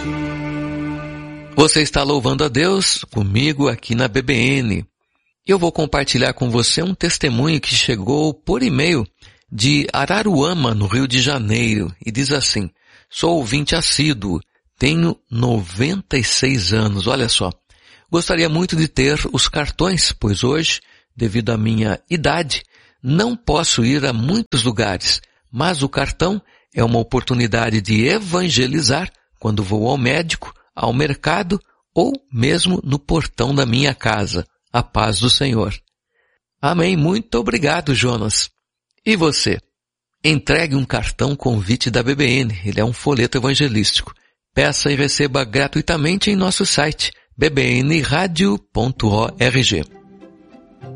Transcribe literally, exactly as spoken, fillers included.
Você está louvando a Deus comigo aqui na B B N. Eu vou compartilhar com você um testemunho que chegou por e-mail de Araruama, no Rio de Janeiro, e diz assim: sou ouvinte assíduo, tenho noventa e seis anos, olha só. Gostaria muito de ter os cartões, pois hoje, devido à minha idade, não posso ir a muitos lugares, mas o cartão é uma oportunidade de evangelizar quando vou ao médico, ao mercado ou mesmo no portão da minha casa. A paz do Senhor. Amém. Muito obrigado, Jonas. E você? Entregue um cartão convite da B B N. Ele é um folheto evangelístico. Peça e receba gratuitamente em nosso site b b n radio ponto org.